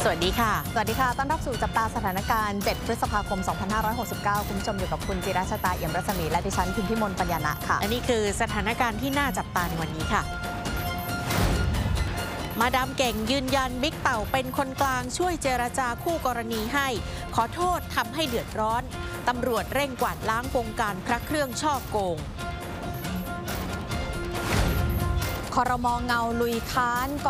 สวัสดีค่ะสวัสดีค่ะต้อนรับสู่จับตาสถานการณ์7 พฤษภาคม 2569 คุณผู้ชมอยู่กับคุณจิราชตาเอี่ยมรัศมีและดิฉันพิมพิมลปัญญานะค่ะอันนี้คือสถานการณ์ที่น่าจับตาในวันนี้ค่ะ มาดามเก่งยืนยันบิ๊กเต่าเป็นคนกลางช่วยเจรจาคู่กรณีให้ขอโทษทำให้เดือดร้อนตำรวจเร่งกวาดล้างวงการพระเครื่องช่อโกงครม.เงาลุยค้าน